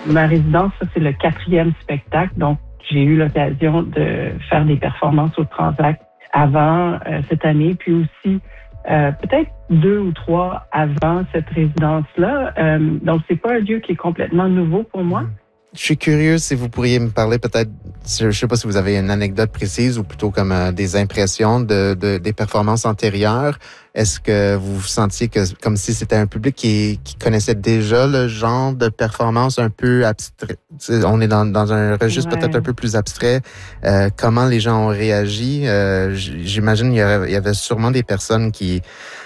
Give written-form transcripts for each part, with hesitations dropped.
ma résidence, ça, c'est le 4e spectacle. Donc, j'ai eu l'occasion de faire des performances au Transac avant cette année, puis aussi peut-être 2 ou 3 avant cette résidence-là. Donc, c'est pas un lieu qui est complètement nouveau pour moi. Je suis curieux si vous pourriez me parler peut-être, je sais pas si vous avez une anecdote précise ou plutôt comme des impressions des performances antérieures. Est-ce que vous sentiez que comme si c'était un public qui connaissait déjà le genre de performance un peu abstrait? On est dans un registre peut-être un peu plus abstrait. Comment les gens ont réagi? J'imagine il y avait sûrement des personnes qui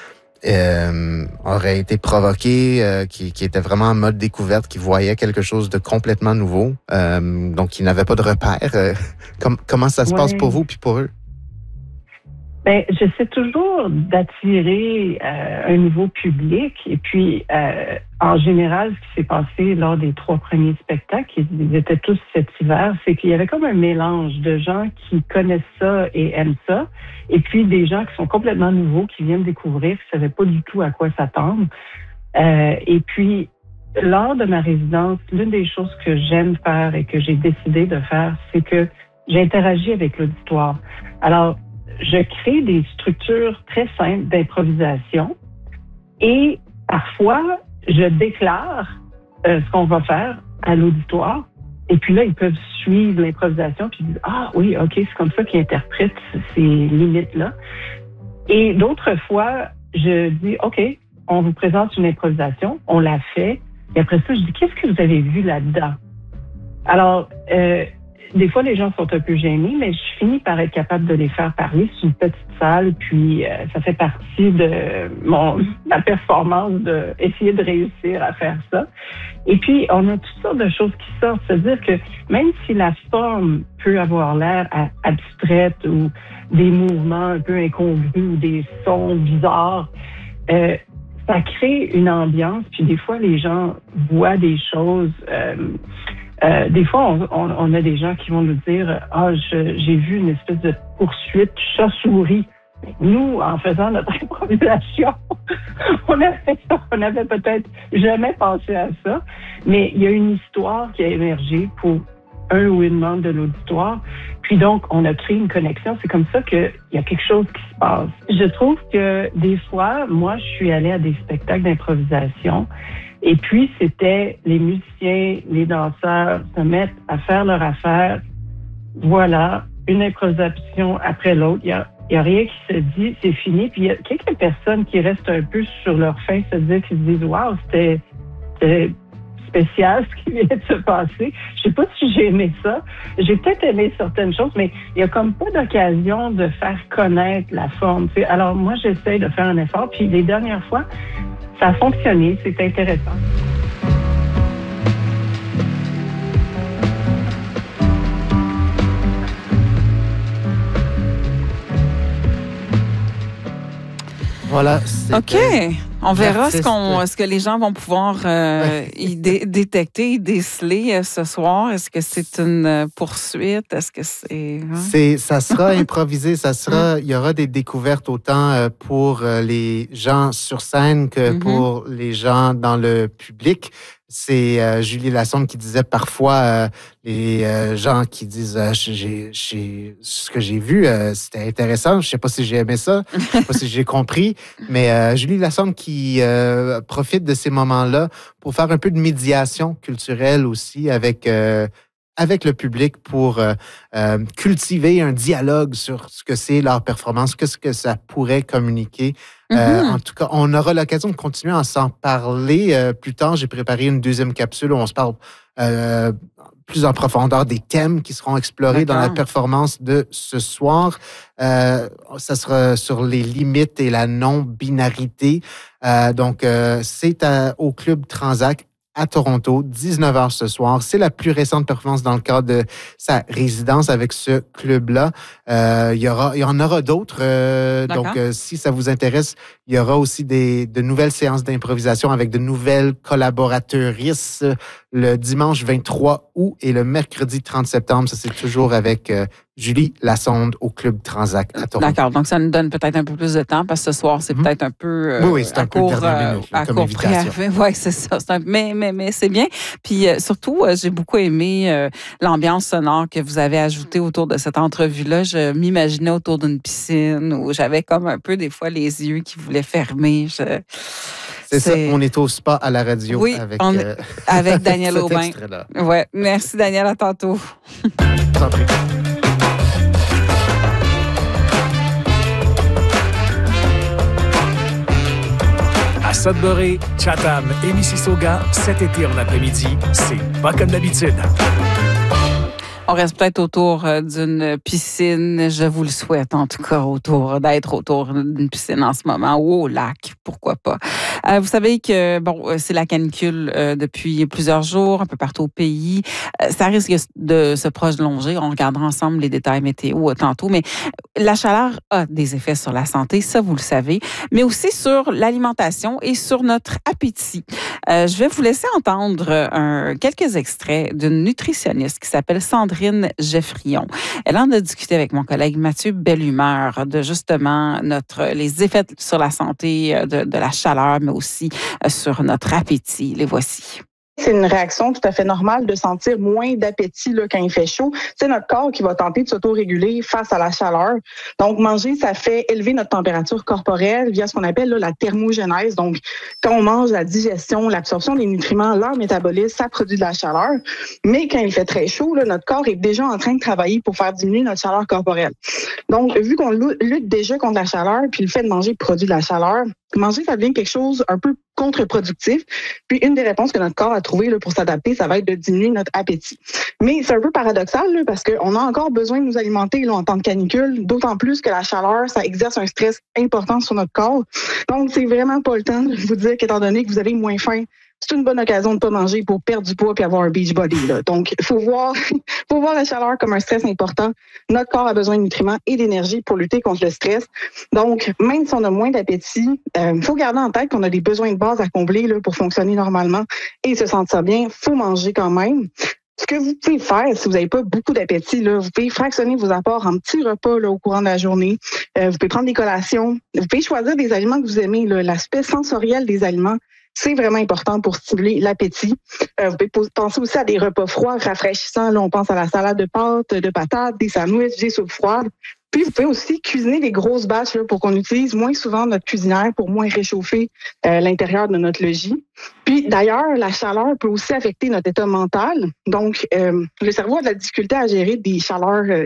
auraient été provoqués, qui étaient vraiment en mode découverte, qui voyaient quelque chose de complètement nouveau, donc qui n'avaient pas de repères. Comment ça se passe pour vous puis pour eux? Ben, j'essaie toujours d'attirer un nouveau public. Et puis, en général, ce qui s'est passé lors des 3 premiers spectacles, ils étaient tous cet hiver, c'est qu'il y avait comme un mélange de gens qui connaissent ça et aiment ça, et puis des gens qui sont complètement nouveaux, qui viennent découvrir, qui ne savaient pas du tout à quoi s'attendre. Et puis, lors de ma résidence, l'une des choses que j'aime faire et que j'ai décidé de faire, c'est que j'interagis avec l'auditoire. Alors, je crée des structures très simples d'improvisation et parfois, je déclare ce qu'on va faire à l'auditoire. Et puis là, ils peuvent suivre l'improvisation puis dire « Ah oui, OK, c'est comme ça qu'ils interprètent ces limites-là. » Et d'autres fois, je dis « OK, on vous présente une improvisation, on la fait. » Et après ça, je dis « Qu'est-ce que vous avez vu là-dedans? » Alors, des fois, les gens sont un peu gênés, mais je finis par être capable de les faire parler. C'est une petite salle, puis ça fait partie de ma performance d'essayer de réussir à faire ça. Et puis, on a toutes sortes de choses qui sortent. C'est-à-dire que même si la forme peut avoir l'air abstraite ou des mouvements un peu incongrus ou des sons bizarres, ça crée une ambiance. Puis des fois, les gens voient des choses... des fois, on a des gens qui vont nous dire « Ah, j'ai vu une espèce de poursuite chat-souris. » Nous, en faisant notre improvisation, on avait peut-être jamais pensé à ça, mais il y a une histoire qui a émergé pour un ou une membre de l'auditoire. Puis donc, on a créé une connexion. C'est comme ça qu'il y a quelque chose qui se passe. Je trouve que des fois, moi, je suis allée à des spectacles d'improvisation. Et puis, c'était les musiciens, les danseurs se mettent à faire leur affaire. Voilà, une improvisation après l'autre. Il y a rien qui se dit, c'est fini. Puis, il y a quelques personnes qui restent un peu sur leur faim, qui se disent « Wow, c'était spécial ce qui vient de se passer. » Je sais pas si j'ai aimé ça. J'ai peut-être aimé certaines choses, mais il y a comme pas d'occasion de faire connaître la forme. T'sais. Alors, moi, j'essaie de faire un effort. Puis, les dernières fois, ça a fonctionné, c'est intéressant. Voilà. OK. On verra ce que les gens vont pouvoir détecter, déceler ce soir. Est-ce que c'est une poursuite? Est-ce que c'est... Hein? Ça sera improvisé. Il y aura des découvertes autant pour les gens sur scène que pour les gens dans le public. C'est Julie Lassonde qui disait parfois les gens qui disent ce que j'ai vu, c'était intéressant. Je sais pas si j'ai aimé ça, je sais pas si j'ai compris, mais Julie Lassonde qui profite de ces moments-là pour faire un peu de médiation culturelle aussi avec le public pour cultiver un dialogue sur ce que c'est leur performance, qu'est-ce que ça pourrait communiquer. En tout cas, on aura l'occasion de continuer à s'en parler plus tard. J'ai préparé une 2e capsule où on se parle plus en profondeur des thèmes qui seront explorés dans la performance de ce soir. Ça sera sur les limites et la non-binarité. Donc, c'est au Club Transac à Toronto, 19h ce soir. C'est la plus récente performance dans le cadre de sa résidence avec ce club-là. Il y en aura d'autres. Donc, si ça vous intéresse, Il y aura aussi de nouvelles séances d'improvisation avec de nouvelles collaboratrices le dimanche 23 août et le mercredi 30 septembre. Ça, c'est toujours avec Julie Lassonde au Club Transac à Toronto. D'accord. Donc, ça nous donne peut-être un peu plus de temps parce que ce soir, c'est peut-être un peu oui, c'est un peu dernière minute, à court préavis. Oui, c'est ça. Mais c'est bien. Puis surtout, j'ai beaucoup aimé l'ambiance sonore que vous avez ajoutée autour de cette entrevue-là. Je m'imaginais autour d'une piscine où j'avais comme un peu des fois les yeux qui voulaient fermer. C'est ça, on est au spa à la radio avec Daniel Aubin. Ouais. Merci Daniel, à tantôt. À Sudbury, Chatham et Mississauga, cet été en après-midi, c'est pas comme d'habitude. On reste peut-être autour d'une piscine, je vous le souhaite en tout cas, d'être autour d'une piscine en ce moment, ou au lac, pourquoi pas. Vous savez que, c'est la canicule depuis plusieurs jours, un peu partout au pays. Ça risque de se prolonger. On regardera ensemble les détails météo tantôt, mais la chaleur a des effets sur la santé, ça vous le savez, mais aussi sur l'alimentation et sur notre appétit. Je vais vous laisser entendre quelques extraits d'une nutritionniste qui s'appelle Sandrine Geffrion. Elle en a discuté avec mon collègue Mathieu Bellumeur de justement les effets sur la santé de la chaleur, mais aussi sur notre appétit. Les voici. C'est une réaction tout à fait normale de sentir moins d'appétit là, quand il fait chaud. C'est notre corps qui va tenter de s'auto-réguler face à la chaleur. Donc, manger, ça fait élever notre température corporelle via ce qu'on appelle là, la thermogénèse. Donc, quand on mange, la digestion, l'absorption des nutriments, leur métabolisme, ça produit de la chaleur. Mais quand il fait très chaud, là, notre corps est déjà en train de travailler pour faire diminuer notre chaleur corporelle. Donc, vu qu'on lutte déjà contre la chaleur, puis le fait de manger produit de la chaleur, manger, ça devient quelque chose un peu contre-productif. Puis une des réponses que notre corps a trouvées là, pour s'adapter, ça va être de diminuer notre appétit. Mais c'est un peu paradoxal là, parce qu'on a encore besoin de nous alimenter là, en temps de canicule, d'autant plus que la chaleur, ça exerce un stress important sur notre corps. Donc, c'est vraiment pas le temps de vous dire qu'étant donné que vous avez moins faim, c'est une bonne occasion de pas manger pour perdre du poids puis avoir un beach body. Là. Donc, il faut voir la chaleur comme un stress important. Notre corps a besoin de nutriments et d'énergie pour lutter contre le stress. Donc, même si on a moins d'appétit, il faut garder en tête qu'on a des besoins de base à combler là, pour fonctionner normalement et se sentir bien. Il faut manger quand même. Ce que vous pouvez faire, si vous n'avez pas beaucoup d'appétit, là, vous pouvez fractionner vos apports en petits repas là, au courant de la journée. Vous pouvez prendre des collations. Vous pouvez choisir des aliments que vous aimez. Là. L'aspect sensoriel des aliments, c'est vraiment important pour stimuler l'appétit. Vous pouvez penser aussi à des repas froids, rafraîchissants. Là, on pense à la salade de pâtes, de patates, des sandwichs, des soupes froides. Puis, vous pouvez aussi cuisiner des grosses batches là, pour qu'on utilise moins souvent notre cuisinière pour moins réchauffer l'intérieur de notre logis. Puis, d'ailleurs, la chaleur peut aussi affecter notre état mental. Donc, le cerveau a de la difficulté à gérer des chaleurs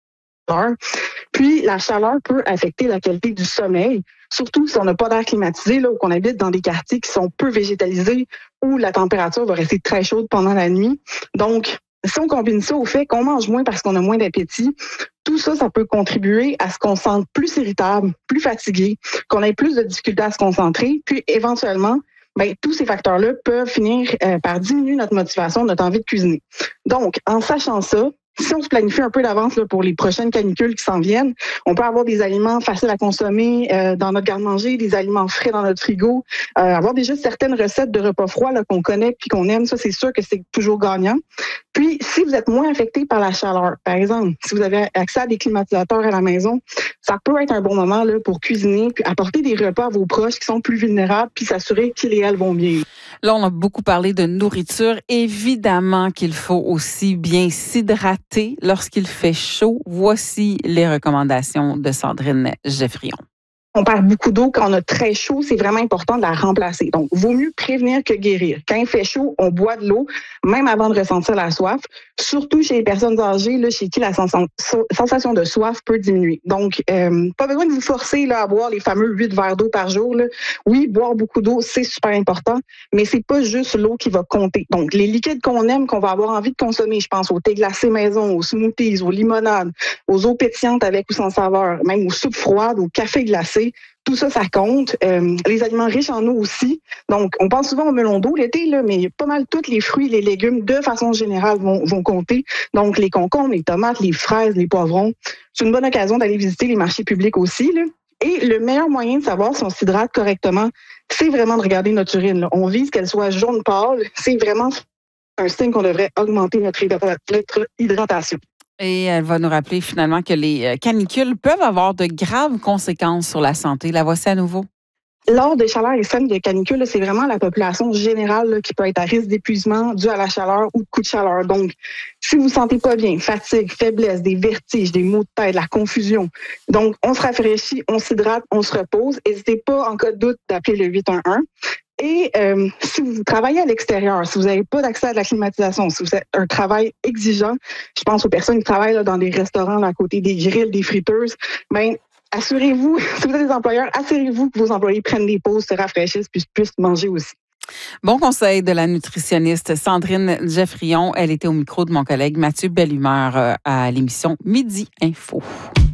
Puis, la chaleur peut affecter la qualité du sommeil, surtout si on n'a pas d'air climatisé là, ou qu'on habite dans des quartiers qui sont peu végétalisés où la température va rester très chaude pendant la nuit. Donc, si on combine ça au fait qu'on mange moins parce qu'on a moins d'appétit, tout ça, ça peut contribuer à ce qu'on se sente plus irritable, plus fatigué, qu'on ait plus de difficultés à se concentrer, puis éventuellement, tous ces facteurs-là peuvent finir par diminuer notre motivation, notre envie de cuisiner. Donc, en sachant ça, si on se planifie un peu d'avance là, pour les prochaines canicules qui s'en viennent, on peut avoir des aliments faciles à consommer dans notre garde-manger, des aliments frais dans notre frigo, avoir déjà certaines recettes de repas froids là, qu'on connaît puis qu'on aime, ça c'est sûr que c'est toujours gagnant. Puis, si vous êtes moins affecté par la chaleur, par exemple, si vous avez accès à des climatisateurs à la maison, ça peut être un bon moment là, pour cuisiner puis apporter des repas à vos proches qui sont plus vulnérables puis s'assurer qu'ils et elles vont bien. Là, on a beaucoup parlé de nourriture. Évidemment qu'il faut aussi bien s'hydrater lorsqu'il fait chaud. Voici les recommandations de Sandrine Geffrion. On perd beaucoup d'eau quand on a très chaud, c'est vraiment important de la remplacer. Donc, vaut mieux prévenir que guérir. Quand il fait chaud, on boit de l'eau, même avant de ressentir la soif. Surtout chez les personnes âgées, là, chez qui la sensation de soif peut diminuer. Donc, pas besoin de vous forcer là, à boire les fameux 8 verres d'eau par jour. Là. Oui, boire beaucoup d'eau, c'est super important, mais c'est pas juste l'eau qui va compter. Donc, les liquides qu'on aime, qu'on va avoir envie de consommer, je pense au thé glacé maison, aux smoothies, aux limonades, aux eaux pétillantes avec ou sans saveur, même aux soupes froides, au café glacé. Tout ça, ça compte. Les aliments riches en eau aussi. Donc, on pense souvent au melon d'eau l'été, là, mais pas mal tous les fruits, les légumes, de façon générale, vont compter. Donc, les concombres, les tomates, les fraises, les poivrons. C'est une bonne occasion d'aller visiter les marchés publics aussi, là. Et le meilleur moyen de savoir si on s'hydrate correctement, c'est vraiment de regarder notre urine, là. On vise qu'elle soit jaune pâle. C'est vraiment un signe qu'on devrait augmenter notre hydratation. Et elle va nous rappeler finalement que les canicules peuvent avoir de graves conséquences sur la santé. La voici à nouveau. Lors des chaleurs extrêmes de canicule, c'est vraiment la population générale là, qui peut être à risque d'épuisement dû à la chaleur ou de coups de chaleur. Donc, si vous vous sentez pas bien, fatigue, faiblesse, des vertiges, des maux de tête, la confusion, donc on se rafraîchit, on s'hydrate, on se repose. N'hésitez pas, en cas de doute, d'appeler le 811. Et si vous travaillez à l'extérieur, si vous n'avez pas d'accès à la climatisation, si vous avez un travail exigeant, je pense aux personnes qui travaillent là, dans des restaurants là, à côté des grilles, des friteuses, ben assurez-vous, si vous êtes des employeurs, assurez-vous que vos employés prennent des pauses, se rafraîchissent, puis puissent manger aussi. Bon conseil de la nutritionniste Sandrine Geffrion. Elle était au micro de mon collègue Mathieu Bellumeur à l'émission Midi Info.